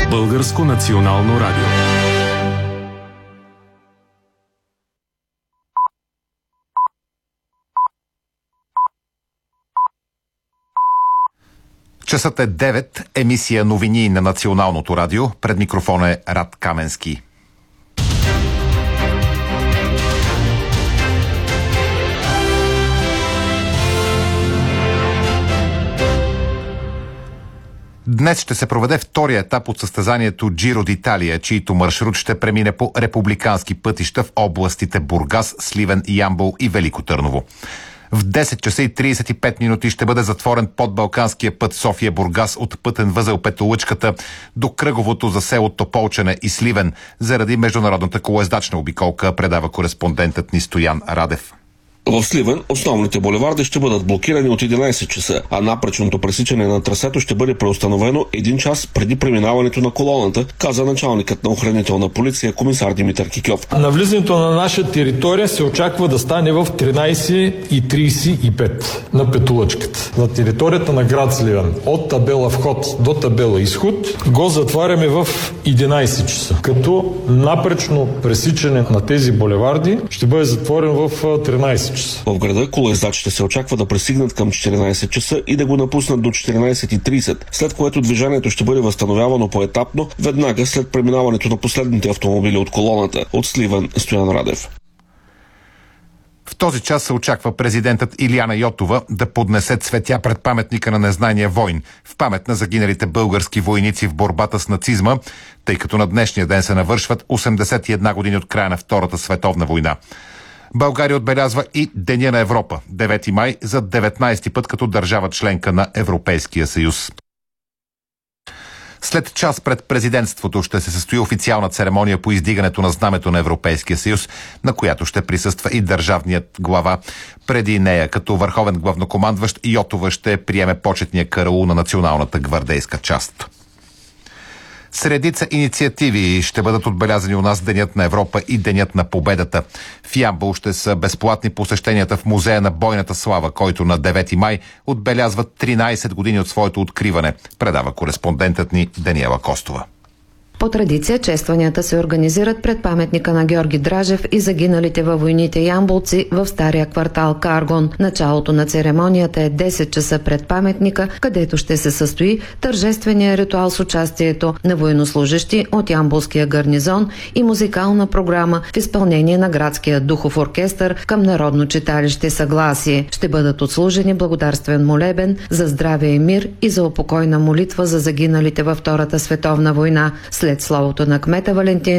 Българско национално радио. Часът е 9, емисия новини на Националното радио. Пред микрофона е Рад Каменски. Днес ще се проведе втория етап от състезанието Джиро d'Italia, чийто маршрут ще премине по републикански пътища в областите Бургас, Сливен, Ямбол и Велико Търново. В 10 часа и 35 минути ще бъде затворен подбалканския път София-Бургас от пътен възел Петолъчката до кръговото за село Тополчене и Сливен заради международната колоездачна обиколка, предава кореспондентът ни Стоян Радев. В Сливен основните булеварди ще бъдат блокирани от 11 часа, а напречното пресичане на трасето ще бъде преустановено 1 час преди преминаването на колоната, каза началникът на охранителна полиция комисар Димитър Кикьов. Навлизането на наша територия се очаква да стане в 13:35 на Петолъчката. На територията на град Сливен от табела вход до табела изход го затваряме в 11 часа, като напречно пресичане на тези булеварди ще бъде затворен в 13 часа. В града колоездачите се очаква да пристигнат към 14 часа и да го напуснат до 14:30, след което движението ще бъде възстановявано поетапно, веднага след преминаването на последните автомобили от колоната. От Сливен, Стоян Радев. В този час се очаква президентът Илияна Йотова да поднесе цветя пред паметника на незнайния войн в памет на загиналите български войници в борбата с нацизма, тъй като на днешния ден се навършват 81 години от края на Втората световна война. България отбелязва и Деня на Европа, 9 май, за 19-ти път като държава членка на Европейския съюз. След час пред президентството ще се състои официална церемония по издигането на знамето на Европейския съюз, на която ще присъства и държавният глава. Преди нея, като върховен главнокомандващ, Йотова ще приеме почетния караул на националната гвардейска част. Средица инициативи ще бъдат отбелязани у нас Денят на Европа и Денят на победата. В Ямбол ще са безплатни посещенията в музея на бойната слава, който на 9 май отбелязва 13 години от своето откриване, предава кореспондентът ни Даниела Костова. По традиция, честванията се организират пред паметника на Георги Дражев и загиналите във войните ямболци в стария квартал Каргон. Началото на церемонията е 10 часа пред паметника, където ще се състои тържествения ритуал с участието на военнослужещи от ямболския гарнизон и музикална програма в изпълнение на градския духов оркестър към Народно читалище Съгласие. Ще бъдат отслужени благодарствен молебен за здраве и мир и за упокойна молитва за загиналите във Втората световна война. След словото на кмета Валентин